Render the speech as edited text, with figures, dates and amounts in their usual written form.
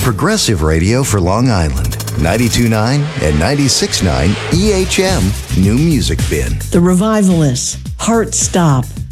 Progressive radio for Long Island. 92.9 and 96.9 EHM New Music Bin. The Revivalists, Heart Stop.